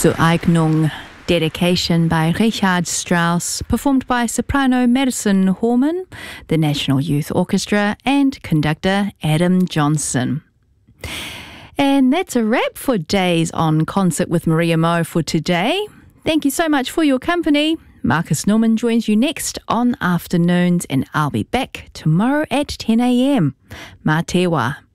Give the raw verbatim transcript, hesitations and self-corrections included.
Zu Eignung, dedication by Richard Strauss, performed by soprano Madison Horman, the National Youth Orchestra, and conductor Adam Johnson. And that's a wrap for Days on Concert with Maria Moe for today. Thank you so much for your company. Marcus Norman joins you next on Afternoons, and I'll be back tomorrow at ten a m. Mā te wā.